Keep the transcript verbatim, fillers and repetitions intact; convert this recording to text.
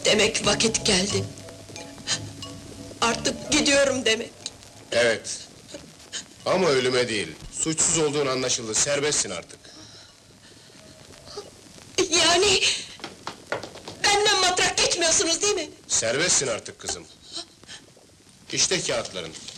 Demek vakit geldi. Artık gidiyorum demek. Evet. Ama ölüme değil, suçsuz olduğun anlaşıldı, serbestsin artık. Yani... benden matrak geçmiyorsunuz değil mi? Serbestsin artık kızım. İşte kağıtların.